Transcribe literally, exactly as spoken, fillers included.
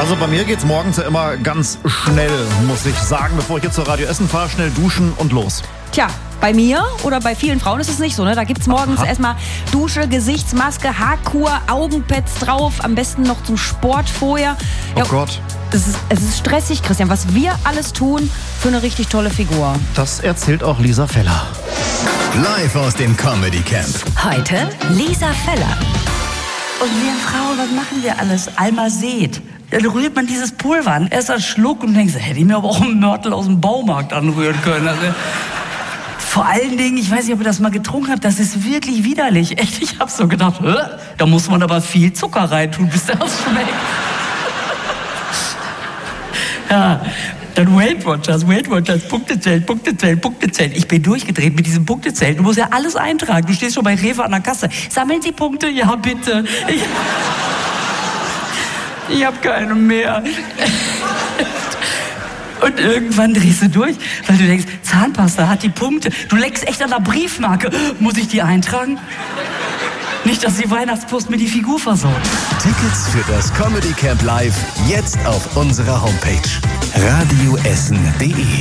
Also bei mir geht's morgens ja immer ganz schnell, muss ich sagen. Bevor ich jetzt zur Radio Essen fahre, schnell duschen und los. Tja, bei mir oder bei vielen Frauen ist es nicht so, ne? Da gibt's morgens Aha. erstmal Dusche, Gesichtsmaske, Haarkur, Augenpads drauf, am besten noch zum Sport vorher. Oh Ja, Gott. Es ist, es ist stressig, Christian, was wir alles tun für eine richtig tolle Figur. Das erzählt auch Lisa Feller. Live aus dem Comedy Camp. Heute Lisa Feller. Und wir Frauen, was machen wir alles? Almased. Dann rührt man dieses Pulver an. Erst ein Schluck und denkst, hätte ich mir aber auch einen Mörtel aus dem Baumarkt anrühren können. Also, vor allen Dingen, ich weiß nicht, ob ihr das mal getrunken habt, das ist wirklich widerlich. Echt, ich hab so gedacht, hä? Da muss man aber viel Zucker reintun, bis das schmeckt. Ja, dann Weight Watchers, Weight Watchers, Punktezählen, Punktezählen, Punktezählen. Ich bin durchgedreht mit diesem Punktezählen. Du musst ja alles eintragen. Du stehst schon bei Rewe an der Kasse. Sammeln Sie Punkte? Ja, bitte. Ich, ich habe keine mehr. Und irgendwann drehst du durch, weil du denkst, Zahnpasta hat die Punkte. Du leckst echt an der Briefmarke. Muss ich die eintragen? Nicht, dass die Weihnachtspost mir die Figur versaut. Tickets für das Comedy Camp Live jetzt auf unserer Homepage radioessen punkt de.